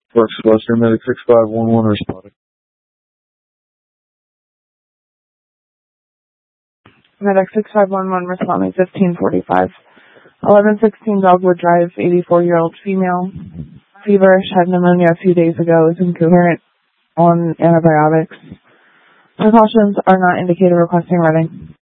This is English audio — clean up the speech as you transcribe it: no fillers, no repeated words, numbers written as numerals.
First Western Medic 6511 responding. Medic 6511 responding 1545. 1116 Dogwood Drive, 84-year-old female. Feverish, had pneumonia a few days ago, is incoherent on antibiotics. Precautions are not indicated requesting running.